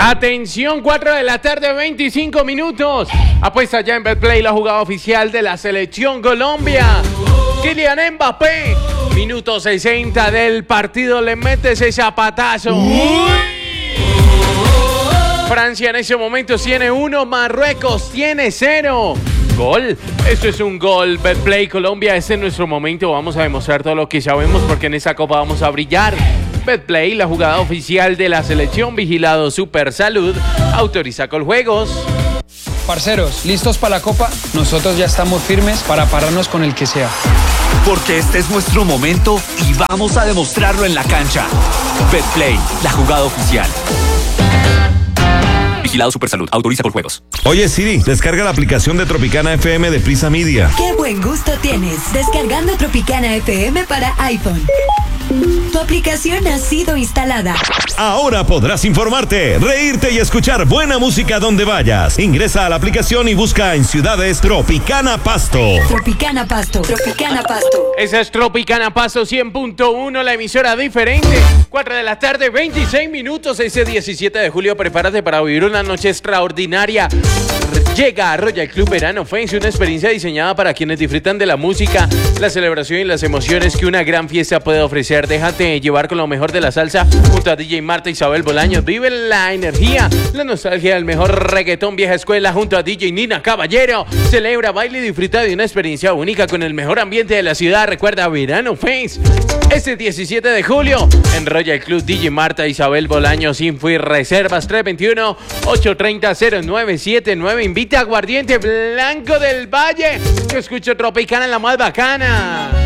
Atención, 4 de la tarde, 25 minutos. Apuesta ya en Betplay, la jugada oficial de la selección Colombia. Kylian Mbappé, minuto 60 del partido, le mete ese zapatazo. Francia en ese momento tiene 1, Marruecos tiene 0. Gol, esto es un gol. Betplay Colombia, este es nuestro momento. Vamos a demostrar todo lo que sabemos porque en esta copa vamos a brillar. Betplay, la jugada oficial de la selección, vigilado Super Salud, autoriza Coljuegos. Parceros, ¿listos para la copa? Nosotros ya estamos firmes para pararnos con el que sea. Porque este es nuestro momento y vamos a demostrarlo en la cancha. Betplay, la jugada oficial. Vigilado Supersalud, autoriza Coljuegos. Oye Siri, descarga la aplicación de Tropicana FM de Prisa Media. ¡Qué buen gusto tienes! Descargando Tropicana FM para iPhone. Tu aplicación ha sido instalada. Ahora podrás informarte, reírte y escuchar buena música donde vayas. Ingresa a la aplicación y busca en ciudades Tropicana Pasto. Tropicana Pasto. Tropicana Pasto. Esa es Tropicana Pasto 100.1, la emisora diferente. 4 de la tarde, 26 minutos. Ese 17 de julio, prepárate para vivir una noche extraordinaria. Llega a Royal Club Verano Fence, una experiencia diseñada para quienes disfrutan de la música, la celebración y las emociones que una gran fiesta puede ofrecer. Déjate llevar con lo mejor de la salsa junto a DJ Marta Isabel Bolaños. Vive la energía, la nostalgia del mejor reggaetón vieja escuela junto a DJ Nina Caballero. Celebra, baila y disfruta de una experiencia única con el mejor ambiente de la ciudad. Recuerda Verano Fence, este 17 de julio en Royal Club. DJ Marta Isabel Bolaños, info y reservas 321-830-0979. Invita a Aguardiente Blanco del Valle. Yo escucho Tropicana, la más bacana.